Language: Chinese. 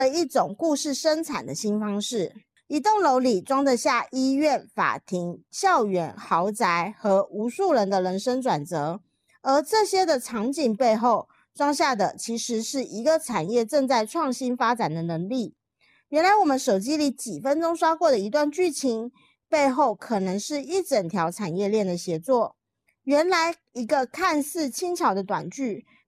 一种故事生产的新方式。一栋楼里装得下医院、法庭、校园、豪宅和无数人的人生转折，而这些的场景背后装下的其实是一个产业正在创新发展的能力。原来我们手机里几分钟刷过的一段剧情，背后可能是一整条产业链的协作。原来一个看似轻巧的短剧，